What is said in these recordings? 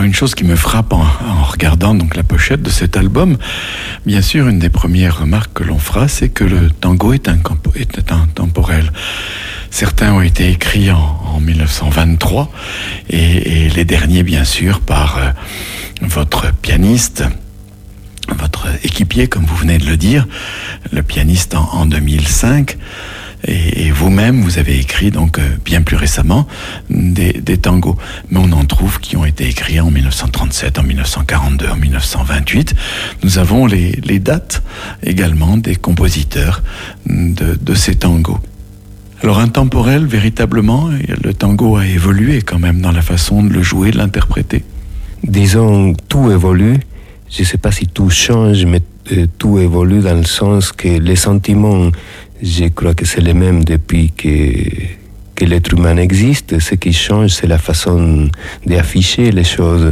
une chose qui me frappe en regardant donc la pochette de cet album, bien sûr, une des premières remarques que l'on fera, c'est que le tango est intemporel. Certains ont été écrits en 1923 et les derniers, bien sûr, par votre pianiste, votre équipier, comme vous venez de le dire, le pianiste en 2005. Et vous-même, vous avez écrit donc bien plus récemment des tangos. Mais on en trouve qui ont été écrits en 1937, en 1942, en 1928. Nous avons les dates également des compositeurs de ces tangos. Alors intemporel, véritablement, le tango a évolué quand même dans la façon de le jouer, de l'interpréter. Disons, tout évolue. Je ne sais pas si tout change, mais tout évolue dans le sens que les sentiments, je crois que c'est les mêmes depuis que l'être humain existe. Ce qui change, c'est la façon d'afficher les choses.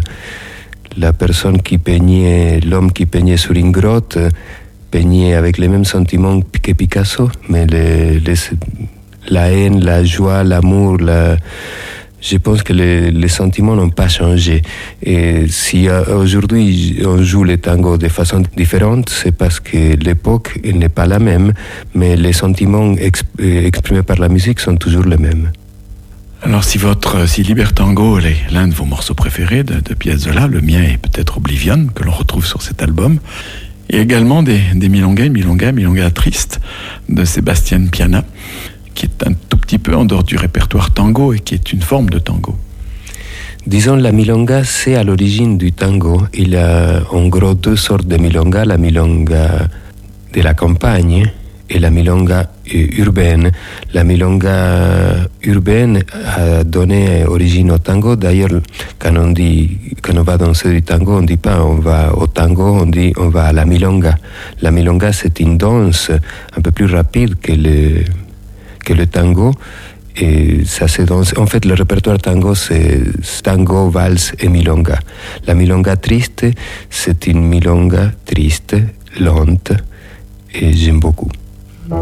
L'homme qui peignait sur une grotte, peignait avec les mêmes sentiments que Picasso, mais la haine, la joie, l'amour, je pense que les sentiments n'ont pas changé. Et si aujourd'hui on joue le tango de façon différente, c'est parce que l'époque n'est pas la même, mais les sentiments exprimés par la musique sont toujours les mêmes. Alors si Libertango est l'un de vos morceaux préférés de Piazzolla, le mien est peut-être Oblivion, que l'on retrouve sur cet album, et également des Milonga triste de Sébastien Piana, qui est un tout petit peu en dehors du répertoire tango et qui est une forme de tango. Disons, la milonga, c'est à l'origine du tango. Il y a en gros deux sortes de milonga, la milonga de la campagne et la milonga urbaine. La milonga urbaine a donné origine au tango. D'ailleurs, quand on va danser du tango, on ne dit pas on va au tango, on dit on va à la milonga. La milonga, c'est une danse un peu plus rapide que le tango, et ça se danse. En fait, le répertoire tango, c'est tango, valse et milonga. La milonga triste, c'est une milonga triste, lente, et j'aime beaucoup.